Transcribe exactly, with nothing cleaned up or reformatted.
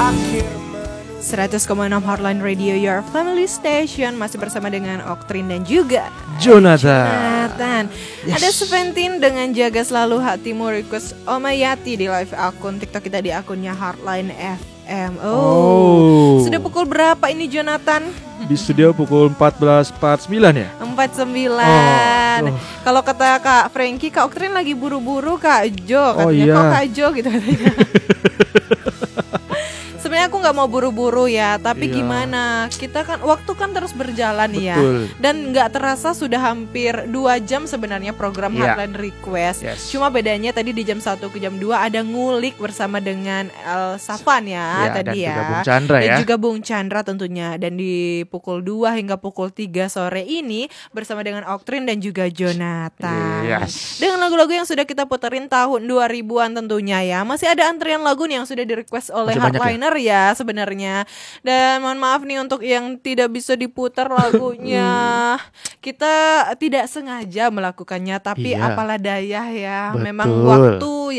seratus koma enam Heartline Radio, your family station. Masih bersama dengan Oktrin dan juga Jonathan, Jonathan. Yes. Ada Seventeen dengan Jaga Selalu Hatimu, request Omayati di live akun TikTok kita di akunnya Heartline F M. Oh, oh. Sudah pukul berapa ini Jonathan? Di studio pukul empat belas empat puluh sembilan ya? empat puluh sembilan. Oh, oh. Kalau kata Kak Frankie, Kak Oktrin lagi buru-buru Kak Jo. Katanya, oh, iya. Kok Kak Jo gitu katanya. Sebenarnya aku nggak mau buru-buru ya, tapi iya. Gimana? Kita kan waktu kan terus berjalan. Betul. Ya, dan nggak terasa sudah hampir dua jam sebenarnya program yeah. Heartline Request. Yes. Cuma bedanya tadi di jam satu ke jam dua ada ngulik bersama dengan El Safan ya, yeah, tadi dan ya. Juga Bung Chandra dan ya. juga Bung Chandra tentunya. Dan di pukul dua hingga pukul tiga sore ini bersama dengan Oktrin dan juga Jonathan. Yes. Dengan lagu-lagu yang sudah kita puterin tahun dua ribuan tentunya ya. Masih ada antrian lagu nih yang sudah di-request oleh Heartliner ya sebenarnya. Dan mohon maaf nih untuk yang tidak bisa diputar lagunya. Kita tidak sengaja melakukannya, tapi iya. Apalah daya ya. Betul. Memang waktu